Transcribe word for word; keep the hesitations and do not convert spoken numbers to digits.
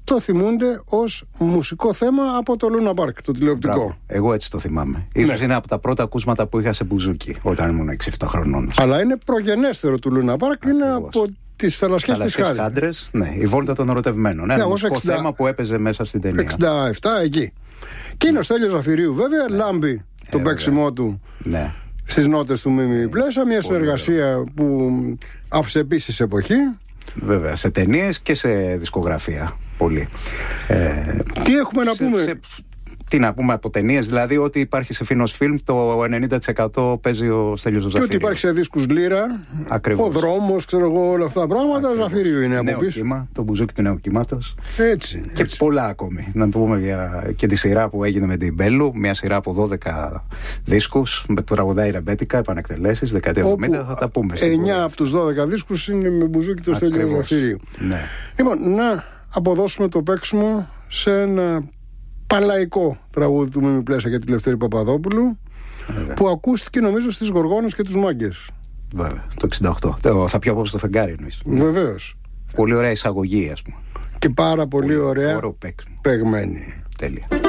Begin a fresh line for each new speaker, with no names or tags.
το θυμούνται ως μουσικό θέμα από το Λούνα Πάρκ, το τηλεοπτικό.
Μπράβο. Εγώ έτσι το θυμάμαι.
Ναι.
Ίσως είναι από τα πρώτα ακούσματα που είχα σε μπουζούκι όταν ήμουν έξι εφτά χρονών.
Αλλά είναι προγενέστερο του Λούνα Πάρκ, είναι από τις θαλασσιές της Χάρη.
Χάντρες, ναι, η βόλτα των ερωτευμένων. Ένα μουσικό εξήντα... θέμα που έπαιζε μέσα στην ταινία.
εξήντα επτά εκεί. Και είναι ο Στέλιος Ζαφυρίου, βέβαια, ναι. Λάμπει ε, το βέβαια. παίξιμό του. Ναι. Στις νότες του Μίμη Πλέσα, μια συνεργασία βέβαια. που άφησε επίσης εποχή.
Βέβαια, σε ταινίες και σε δισκογραφία. Πολύ.
Ε, τι έχουμε να
σε,
πούμε.
Σε, τι να πούμε από ταινίες, δηλαδή ότι υπάρχει σε Φίνος Φιλμ το ενενήντα τοις εκατό παίζει ο Στέλιος Ζαφυρίου.
Και ότι υπάρχει σε δίσκους Λύρα,
ακριβώς.
Ο δρόμος, ξέρω εγώ, όλα αυτά τα πράγματα. Ο Ζαφυρίου είναι από πίσω.
Κύμα, το μπουζούκι του νέου κύματος.
Έτσι.
Και
έτσι.
πολλά ακόμη. Να πούμε για και τη σειρά που έγινε με την Μπέλου, μια σειρά από δώδεκα δίσκους με το τραγουδάει ρεμπέτικα, επανεκτελέσεις, δεκαετία εβδομήντα. Θα τα πούμε.
εννιά από τους δώδεκα δίσκους είναι με μπουζούκι του Στέλιου Ζαφυρίου.
Ναι.
Λοιπόν, να αποδώσουμε το παίξιμο σε ένα παλαϊκό τραγούδι του Μίμη Πλέσα και του Λευτέρη Παπαδόπουλου. Βέβαια. Που ακούστηκε νομίζω στις Γοργόνες και τους Μάγκες.
Βέβαια, το εξήντα οκτώ. Θα πιω απόψε το φεγγάρι εννοείς.
Βεβαίως.
Πολύ ωραία εισαγωγή, ας πούμε.
Και πάρα πολύ, πολύ ωραία
παίγμένη.
Παίγμένη.
Τέλεια.